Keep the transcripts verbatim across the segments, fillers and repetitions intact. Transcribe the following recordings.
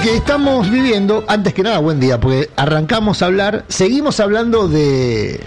Porque estamos viviendo, antes que nada, buen día, porque arrancamos a hablar, seguimos hablando de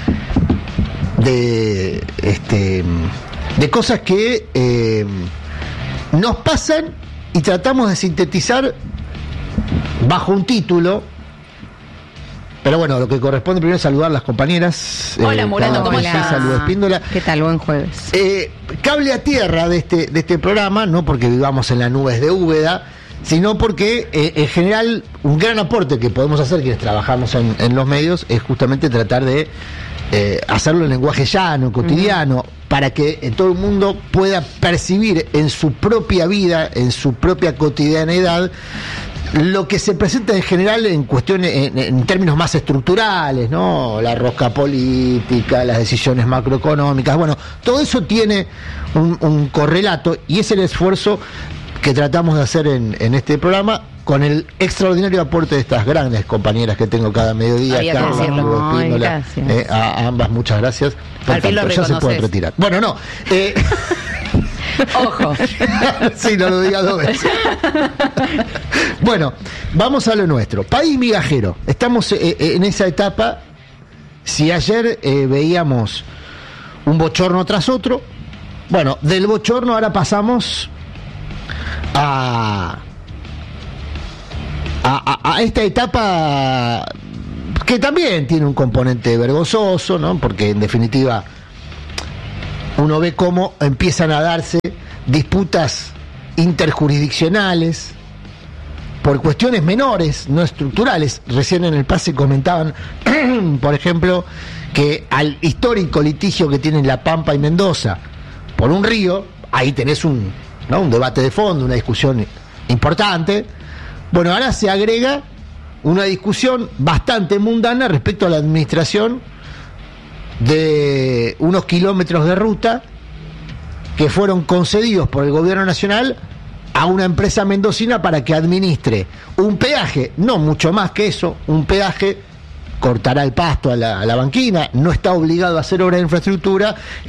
de este de cosas que eh, nos pasan y tratamos de sintetizar bajo un título. Pero bueno, lo que corresponde primero es saludar a las compañeras. Hola, eh, Murano, ¿cómo estás? Saludos, Espíndola. ¿Qué tal? Buen jueves. Eh, cable a tierra de este, de este programa, no porque vivamos en las nubes de Úbeda, sino porque eh, en general un gran aporte que podemos hacer quienes trabajamos en, en los medios es justamente tratar de eh, hacerlo en lenguaje llano, cotidiano, uh-huh. para que eh, todo el mundo pueda percibir en su propia vida, en su propia cotidianeidad, lo que se presenta en general en cuestiones, en, en términos más estructurales, ¿no? La rosca política, las decisiones macroeconómicas, bueno, todo eso tiene un, un correlato y es el esfuerzo que tratamos de hacer en, en este programa, con el extraordinario aporte de estas grandes compañeras que tengo cada mediodía. Carla, Hugo, Espíndola, eh, a, a ambas muchas gracias. Por Al fin tanto, lo ya se pueden retirar. Bueno, no. Eh, Ojo. Sí, no lo diga dos veces. Bueno, vamos a lo nuestro. País migajero. Estamos eh, en esa etapa. Si ayer eh, veíamos un bochorno tras otro, bueno, del bochorno ahora pasamos a, a, a esta etapa que también tiene un componente vergonzoso, ¿no? Porque en definitiva uno ve cómo empiezan a darse disputas interjurisdiccionales por cuestiones menores, no estructurales. Recién en el pase comentaban, por ejemplo, que al histórico litigio que tienen La Pampa y Mendoza por un río, ahí tenés un, ¿no? un debate de fondo, una discusión importante. Bueno, ahora se agrega una discusión bastante mundana respecto a la administración de unos kilómetros de ruta que fueron concedidos por el gobierno nacional a una empresa mendocina para que administre un peaje, no mucho más que eso, un peaje, cortará el pasto a la, a la banquina, no está obligado a hacer obra de infraestructura,